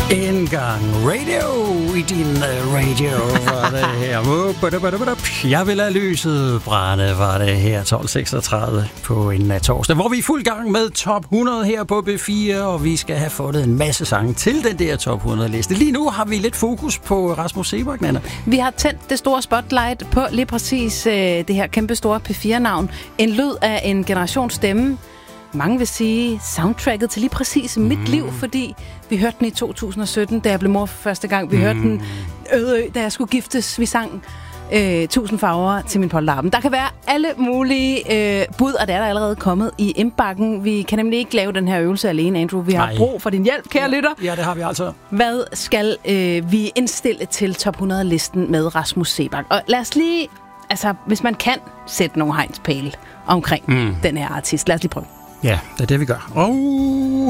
En gang radio i din radio var det her. Jeg vil have lyset brænde, var det her 12.36 på en torsdag, hvor vi er fuld gang med top 100 her på B4, og vi skal have fundet en masse sange til den der top 100 liste. Lige nu har vi lidt fokus på Rasmus Seebach, Nanna. Vi har tændt det store spotlight på lige præcis det her kæmpe store P4-navn. En lyd af en generationsstemme. Mange vil sige soundtracket til lige præcis mit liv, fordi vi hørte den i 2017, da jeg blev mor for første gang. Vi hørte den Ødø, da jeg skulle giftes. Vi sang 1000 farver til min polterappen. Der kan være alle mulige bud, og det er der allerede kommet i indbakken. Vi kan nemlig ikke lave den her øvelse alene, Andrew. Vi har brug for din hjælp, kære lytter. Ja, det har vi altså. Hvad skal vi indstille til top 100-listen med Rasmus Seebach? Og lad os lige, altså hvis man kan sætte nogle hegnspæle omkring den her artist. Lad os lige prøve. Ja, det er det, vi gør.